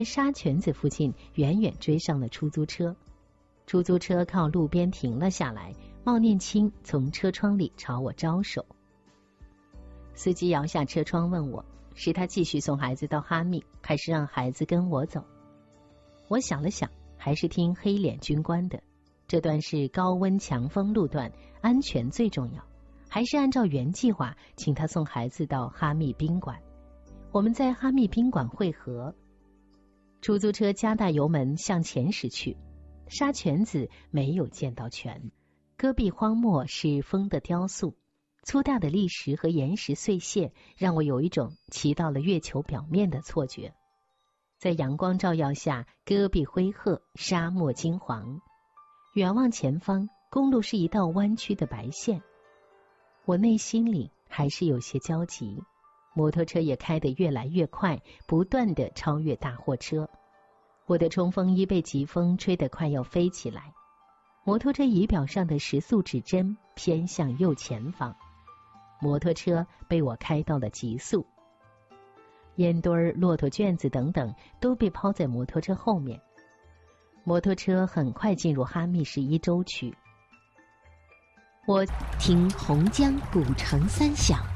沙泉子附近远远追上了出租车，出租车靠路边停了下来，冒念青从车窗里朝我招手。司机摇下车窗问我，是他继续送孩子到哈密，还是让孩子跟我走？我想了想，还是听黑脸军官的，这段是高温强风路段，安全最重要，还是按照原计划请他送孩子到哈密宾馆。我们在哈密宾馆会合。出租车加大油门向前驶去，沙泉子没有见到泉，戈壁荒漠是风的雕塑，粗大的砾石和岩石碎屑让我有一种骑到了月球表面的错觉。在阳光照耀下，戈壁灰褐，沙漠金黄，远望前方，公路是一道弯曲的白线。我内心里还是有些焦急，摩托车也开得越来越快，不断地超越大货车。我的冲锋衣被疾风吹得快要飞起来，摩托车仪表上的时速指针偏向右前方，摩托车被我开到了极速。烟墩儿、骆驼圈子等等都被抛在摩托车后面。摩托车很快进入哈密市伊州区。 我听红江古城三响，